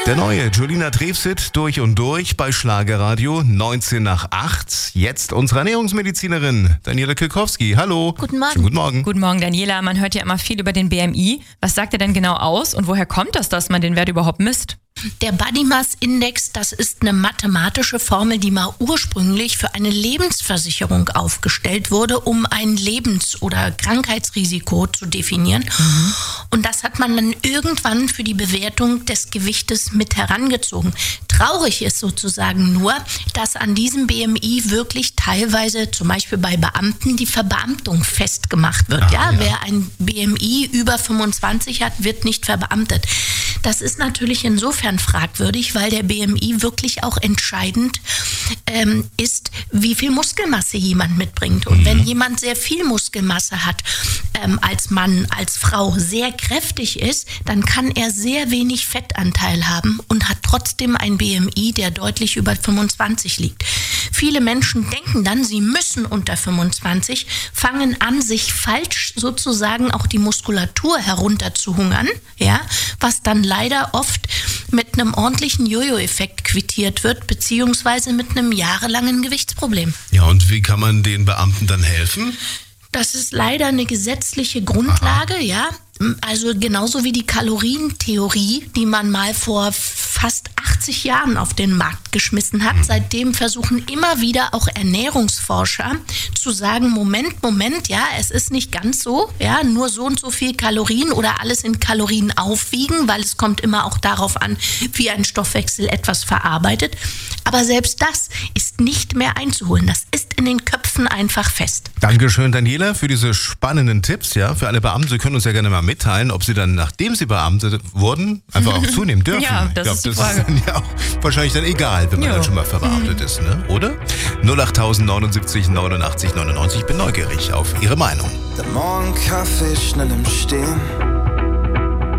Der neue Julina Trefsit durch und durch bei Schlagerradio 19 nach 8. Jetzt unsere Ernährungsmedizinerin Daniela Kilkowski. Hallo. Guten Morgen. Schönen guten Morgen. Guten Morgen, Daniela. Man hört ja immer viel über den BMI. Was sagt er denn genau aus und woher kommt das, dass man den Wert überhaupt misst? Der Body Mass Index, das ist eine mathematische Formel, die mal ursprünglich für eine Lebensversicherung aufgestellt wurde, um ein Lebens- oder Krankheitsrisiko zu definieren. Und das hat man dann irgendwann für die Bewertung des Gewichtes mit herangezogen. Traurig ist sozusagen nur, dass an diesem BMI wirklich teilweise, zum Beispiel bei Beamten, die Verbeamtung festgemacht wird. Wer ein BMI über 25 hat, wird nicht verbeamtet. Das ist natürlich insofern fragwürdig, weil der BMI wirklich auch entscheidend ist, wie viel Muskelmasse jemand mitbringt. Und wenn jemand sehr viel Muskelmasse hat, als Mann, als Frau sehr kräftig ist, dann kann er sehr wenig Fettanteil haben und hat trotzdem ein BMI, der deutlich über 25 liegt. Viele Menschen denken dann, sie müssen unter 25, fangen an, sich falsch sozusagen auch die Muskulatur herunterzuhungern, was dann leider oft mit einem ordentlichen Jojo-Effekt quittiert wird, beziehungsweise mit einem jahrelangen Gewichtsproblem. Ja, und wie kann man den Beamten dann helfen? Das ist leider eine gesetzliche Grundlage, Also genauso wie die Kalorientheorie, die man mal vor fast 80 Jahren auf den Markt geschmissen hat. Seitdem versuchen immer wieder auch Ernährungsforscher zu sagen, Moment, es ist nicht ganz so, nur so und so viel Kalorien oder alles in Kalorien aufwiegen, weil es kommt immer auch darauf an, wie ein Stoffwechsel etwas verarbeitet. Aber selbst das ist nicht mehr einzuholen. Das ist in den Köpfen einfach fest. Dankeschön, Daniela, für diese spannenden Tipps. Für alle Beamten, Sie können uns ja gerne mal mitteilen, ob Sie dann, nachdem Sie Beamte wurden, einfach auch zunehmen dürfen. Ja, das ist die Frage. Das ist dann ja auch wahrscheinlich dann egal, wenn man dann schon mal verbeamtet ist, ne? Oder? 08079 89 99. Ich bin neugierig auf Ihre Meinung. Der Morgenkaffee schnell im Stehen.